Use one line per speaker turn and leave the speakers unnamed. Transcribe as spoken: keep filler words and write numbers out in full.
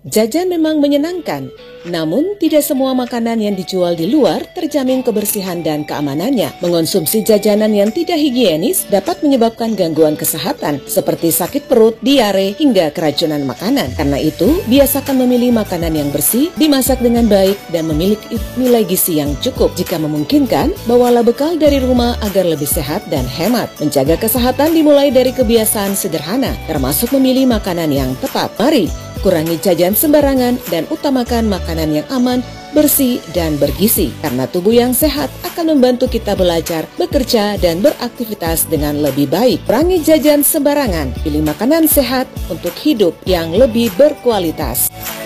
Jajan memang menyenangkan, namun tidak semua makanan yang dijual di luar terjamin kebersihan dan keamanannya. Mengonsumsi jajanan yang tidak higienis dapat menyebabkan gangguan kesehatan seperti sakit perut, diare, hingga keracunan makanan. Karena itu, biasakan memilih makanan yang bersih, dimasak dengan baik, dan memiliki nilai gizi yang cukup. Jika memungkinkan, bawalah bekal dari rumah agar lebih sehat dan hemat. Menjaga kesehatan dimulai dari kebiasaan sederhana, termasuk memilih makanan yang tepat. Mari kurangi jajan sembarangan dan utamakan makanan yang aman, bersih, dan bergizi. Karena tubuh yang sehat akan membantu kita belajar, bekerja, dan beraktivitas dengan lebih baik. Kurangi jajan sembarangan, pilih makanan sehat untuk hidup yang lebih berkualitas.